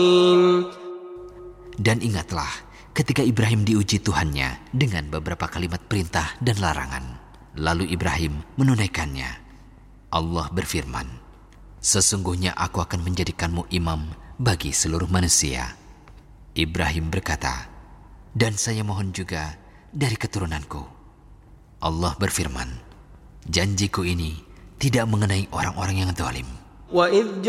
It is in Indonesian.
Dan ingatlah ketika Ibrahim diuji Tuhannya dengan beberapa kalimat perintah dan larangan. Lalu Ibrahim menunaikannya. Allah berfirman, "Sesungguhnya aku akan menjadikanmu imam bagi seluruh manusia." Ibrahim berkata, "Dan saya mohon juga dari keturunanku." Allah berfirman, "Janjiku ini tidak mengenai orang-orang yang zalim."